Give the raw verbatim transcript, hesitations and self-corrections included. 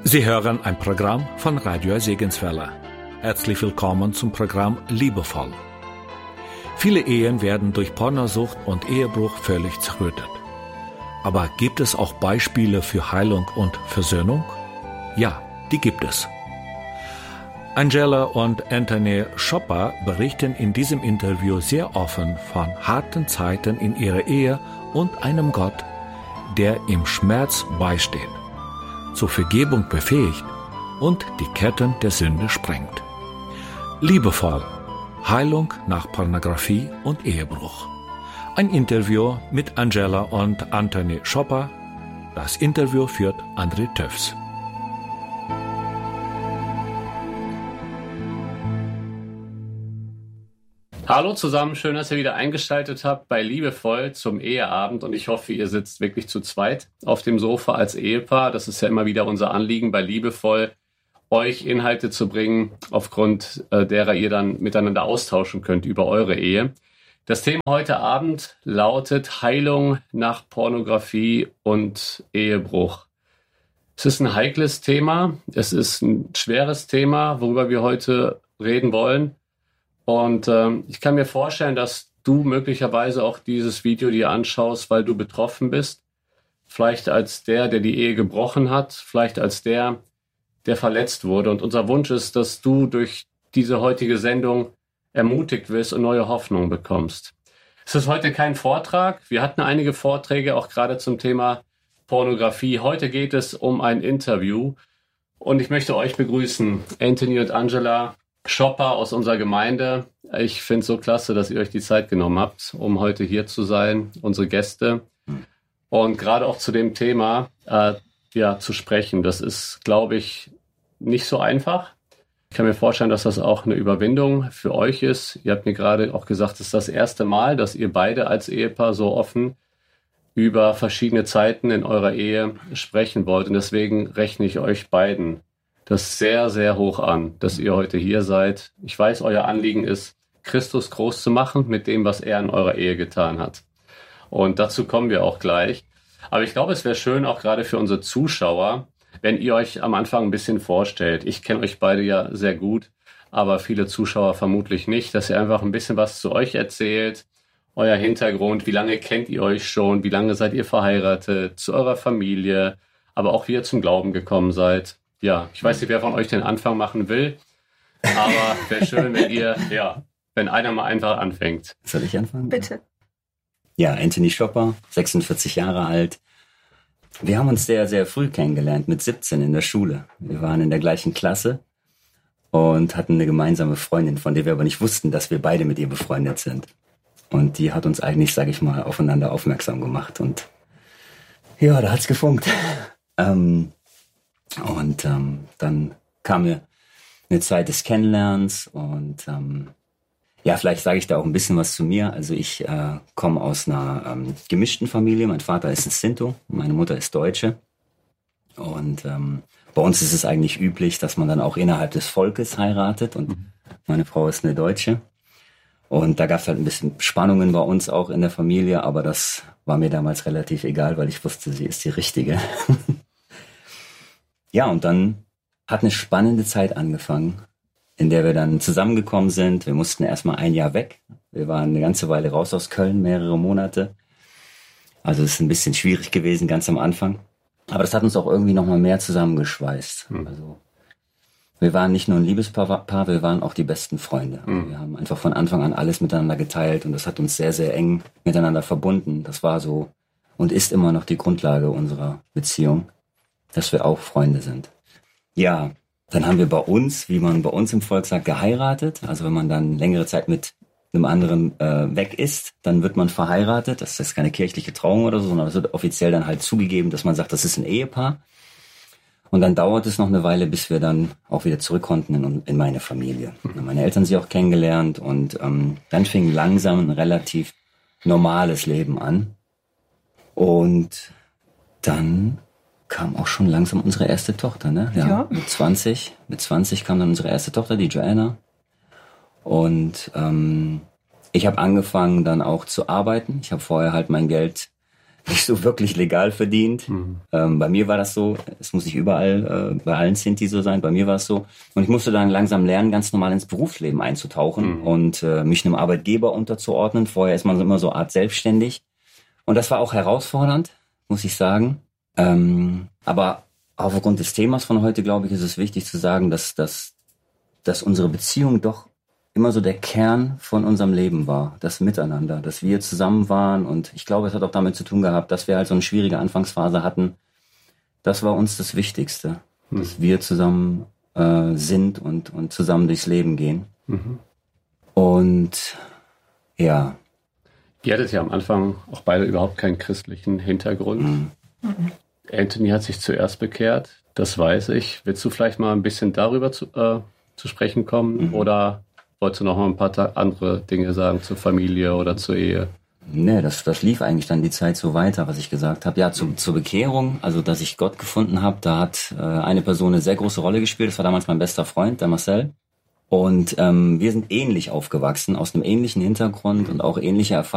Sie hören ein Programm von Radio Segenswelle. Herzlich willkommen zum Programm Liebevoll. Viele Ehen werden durch Pornosucht und Ehebruch völlig zerrüttet. Aber gibt es auch Beispiele für Heilung und Versöhnung? Ja, die gibt es. Angela und Anthony Schopper berichten in diesem Interview sehr offen von harten Zeiten in ihrer Ehe und einem Gott, der im Schmerz beisteht, zur Vergebung befähigt und die Ketten der Sünde sprengt. Liebevoll, Heilung nach Pornografie und Ehebruch. Ein Interview mit Angela und Anthony Schopper. Das Interview führt André Töfs. Hallo zusammen, schön, dass ihr wieder eingeschaltet habt bei Liebevoll zum Eheabend und ich hoffe, ihr sitzt wirklich zu zweit auf dem Sofa als Ehepaar. Das ist ja immer wieder unser Anliegen bei Liebevoll, euch Inhalte zu bringen, aufgrund äh, derer ihr dann miteinander austauschen könnt über eure Ehe. Das Thema heute Abend lautet Heilung nach Pornografie und Ehebruch. Es ist ein heikles Thema, es ist ein schweres Thema, worüber wir heute reden wollen. Und ähm, ich kann mir vorstellen, dass du möglicherweise auch dieses Video dir anschaust, weil du betroffen bist. Vielleicht als der, der die Ehe gebrochen hat, vielleicht als der, der verletzt wurde. Und unser Wunsch ist, dass du durch diese heutige Sendung ermutigt wirst und neue Hoffnung bekommst. Es ist heute kein Vortrag. Wir hatten einige Vorträge, auch gerade zum Thema Pornografie. Heute geht es um ein Interview. Und ich möchte euch begrüßen, Anthony und Angela Schopper aus unserer Gemeinde. Ich finde es so klasse, dass ihr euch die Zeit genommen habt, um heute hier zu sein, unsere Gäste. Und gerade auch zu dem Thema äh, ja, zu sprechen. Das ist, glaube ich, nicht so einfach. Ich kann mir vorstellen, dass das auch eine Überwindung für euch ist. Ihr habt mir gerade auch gesagt, es ist das erste Mal, dass ihr beide als Ehepaar so offen über verschiedene Zeiten in eurer Ehe sprechen wollt. Und deswegen rechne ich euch beiden das sehr, sehr hoch an, dass ihr heute hier seid. Ich weiß, euer Anliegen ist, Christus groß zu machen mit dem, was er in eurer Ehe getan hat. Und dazu kommen wir auch gleich. Aber ich glaube, es wäre schön, auch gerade für unsere Zuschauer, wenn ihr euch am Anfang ein bisschen vorstellt. Ich kenne euch beide ja sehr gut, aber viele Zuschauer vermutlich nicht, dass ihr einfach ein bisschen was zu euch erzählt, euer Hintergrund, wie lange kennt ihr euch schon, wie lange seid ihr verheiratet, zu eurer Familie, aber auch wie ihr zum Glauben gekommen seid. Ja, ich weiß nicht, wer von euch den Anfang machen will, aber wäre schön, wenn ihr, ja, wenn einer mal einfach anfängt. Soll ich anfangen? Bitte. Ja, Anthony Schopper, sechsundvierzig Jahre alt. Wir haben uns sehr, sehr früh kennengelernt, mit siebzehn in der Schule. Wir waren in der gleichen Klasse und hatten eine gemeinsame Freundin, von der wir aber nicht wussten, dass wir beide mit ihr befreundet sind. Und die hat uns eigentlich, sage ich mal, aufeinander aufmerksam gemacht. Und ja, da hat's gefunkt. ähm, Und ähm, dann kam mir eine Zeit des Kennenlernens und ähm, ja, vielleicht sage ich da auch ein bisschen was zu mir. Also ich äh, komme aus einer ähm, gemischten Familie. Mein Vater ist ein Sinto, meine Mutter ist Deutsche. Und ähm, bei uns ist es eigentlich üblich, dass man dann auch innerhalb des Volkes heiratet. Und meine Frau ist eine Deutsche. Und da gab es halt ein bisschen Spannungen bei uns auch in der Familie. Aber das war mir damals relativ egal, weil ich wusste, sie ist die Richtige. Ja, und dann hat eine spannende Zeit angefangen, in der wir dann zusammengekommen sind. Wir mussten erstmal ein Jahr weg. Wir waren eine ganze Weile raus aus Köln, mehrere Monate. Also es ist ein bisschen schwierig gewesen, ganz am Anfang. Aber das hat uns auch irgendwie nochmal mehr zusammengeschweißt. Mhm. Also wir waren nicht nur ein Liebespaar, wir waren auch die besten Freunde. Mhm. Wir haben einfach von Anfang an alles miteinander geteilt und das hat uns sehr, sehr eng miteinander verbunden. Das war so und ist immer noch die Grundlage unserer Beziehung, dass wir auch Freunde sind. Ja, dann haben wir bei uns, wie man bei uns im Volk sagt, geheiratet. Also wenn man dann längere Zeit mit einem anderen äh, weg ist, dann wird man verheiratet. Das ist keine kirchliche Trauung oder so, sondern es wird offiziell dann halt zugegeben, dass man sagt, das ist ein Ehepaar. Und dann dauert es noch eine Weile, bis wir dann auch wieder zurück konnten in, in meine Familie. Dann haben meine Eltern sie auch kennengelernt und ähm, dann fing langsam ein relativ normales Leben an. Und dann kam auch schon langsam unsere erste Tochter, ne? Ja, ja. Mit zwanzig, mit zwanzig kam dann unsere erste Tochter, die Joanna. Und ähm, ich habe angefangen dann auch zu arbeiten. Ich habe vorher halt mein Geld nicht so wirklich legal verdient. Mhm. Ähm, bei mir war das so, es muss nicht überall, äh, bei allen Sinti so sein, bei mir war es so. Und ich musste dann langsam lernen, ganz normal ins Berufsleben einzutauchen Mhm. und äh, mich einem Arbeitgeber unterzuordnen. Vorher ist man so immer so Art selbstständig. Und das war auch herausfordernd, muss ich sagen. Ähm, aber aufgrund des Themas von heute, glaube ich, ist es wichtig zu sagen, dass, dass, dass unsere Beziehung doch immer so der Kern von unserem Leben war, das Miteinander, dass wir zusammen waren. Und ich glaube, es hat auch damit zu tun gehabt, dass wir halt so eine schwierige Anfangsphase hatten. Das war uns das Wichtigste, Mhm. dass wir zusammen äh, sind und, und zusammen durchs Leben gehen. Mhm. Und ja. Ihr hattet ja am Anfang auch beide überhaupt keinen christlichen Hintergrund. Mhm. Anthony hat sich zuerst bekehrt, das weiß ich. Willst du vielleicht mal ein bisschen darüber zu, äh, zu sprechen kommen? Mhm. Oder wolltest du noch mal ein paar ta- andere Dinge sagen zur Familie oder zur Ehe? Nee, das, das lief eigentlich dann die Zeit so weiter, was ich gesagt habe. Ja, zu, zur Bekehrung, also dass ich Gott gefunden habe, da hat äh, eine Person eine sehr große Rolle gespielt. Das war damals mein bester Freund, der Marcel. Und ähm, wir sind ähnlich aufgewachsen, aus einem ähnlichen Hintergrund und auch ähnliche Erfahrungen.